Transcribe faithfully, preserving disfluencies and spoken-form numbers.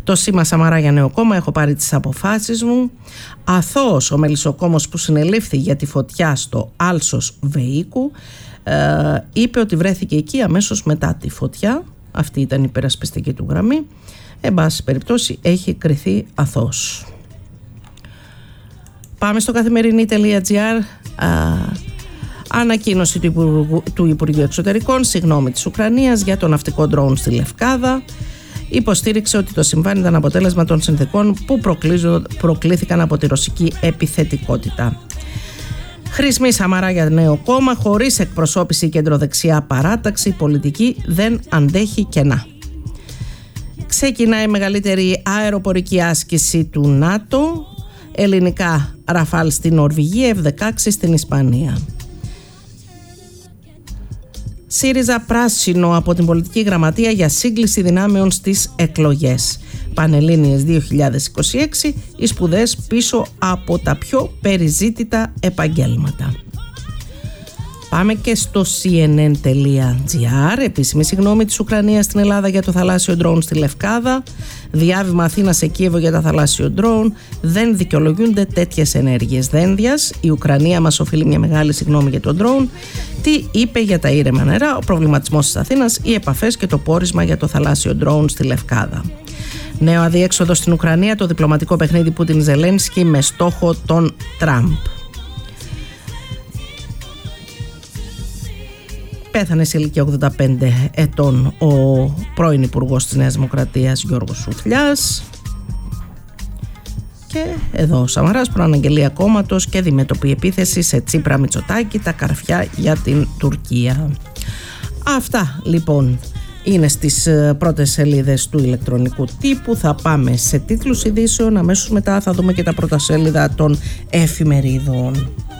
Το σήμα Σαμαρά για νέο κόμμα, έχω πάρει τις αποφάσεις μου. Αθώος ο μελισσοκόμος που συνελήφθη για τη φωτιά στο Άλσος Βεΐκου, ε, είπε ότι βρέθηκε εκεί αμέσως μετά τη φωτιά. Αυτή ήταν η υπερασπιστική του γραμμή. Εν πάση περιπτώσει έχει κριθεί αθώος. Πάμε στο καθημερινή.gr. Ανακοίνωση του Υπουργού, του Υπουργείου Εξωτερικών, συγγνώμη της Ουκρανίας για το ναυτικό ντρόουν στη Λευκάδα. Υποστήριξε ότι το συμβάν ήταν αποτέλεσμα των συνθηκών που προκλήθηκαν από τη ρωσική επιθετικότητα. Χρησμοί Σαμαρά για νέο κόμμα, χωρίς εκπροσώπηση κεντροδεξιά παράταξη, η πολιτική δεν αντέχει κενά. Ξεκινάει η μεγαλύτερη αεροπορική άσκηση του ΝΑΤΟ, ελληνικά Ραφάλ στην Νορβηγία, εφ δεκαέξι στην Ισπανία. ΣΥΡΙΖΑ πράσινο από την πολιτική γραμματεία για σύγκληση δυνάμεων στις εκλογές. Πανελλήνιες δύο χιλιάδες είκοσι έξι, οι σπουδές πίσω από τα πιο περιζήτητα επαγγέλματα. Πάμε και στο cnn.gr. Επίσημη συγγνώμη της Ουκρανίας στην Ελλάδα για το θαλάσσιο ντρόουν στη Λευκάδα. Διάβημα Αθήνα σε Κίεβο για τα θαλάσσιο ντρόουν. Δεν δικαιολογούνται τέτοιες ενέργειες δένδιας. Η Ουκρανία μας οφείλει μια μεγάλη συγγνώμη για το ντρόουν. Τι είπε για τα ήρεμα νερά, ο προβληματισμός της Αθήνας, οι επαφές και το πόρισμα για το θαλάσσιο ντρόουν στη Λευκάδα. Νέο αδιέξοδο στην Ουκρανία, το διπλωματικό παιχνίδι Πούτιν-Ζελένσκι με στόχο τον Τραμπ. Πέθανε σε ηλικία ογδόντα πέντε ετών ο πρώην Υπουργός της Νέας Δημοκρατίας Γιώργος Σουφλιάς. Και εδώ ο Σαμαράς προαναγγελία κόμματος και αντιμετωπεί επίθεση σε Τσίπρα Μητσοτάκη, τα καρφιά για την Τουρκία. Αυτά λοιπόν είναι στις πρώτες σελίδες του ηλεκτρονικού τύπου. Θα πάμε σε τίτλους ειδήσεων, αμέσως μετά θα δούμε και τα πρώτα σέλιδα των εφημερίδων.